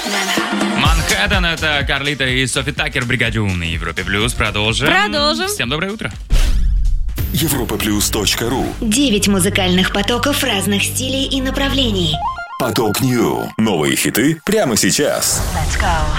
Манхэттен — это Карлита и Софи Таккер в бригаде на Европе Плюс. Продолжим. Всем доброе утро. Europaplus.ru 9 музыкальных потоков разных стилей и направлений. Поток Нью. Новые хиты прямо сейчас. Let's go.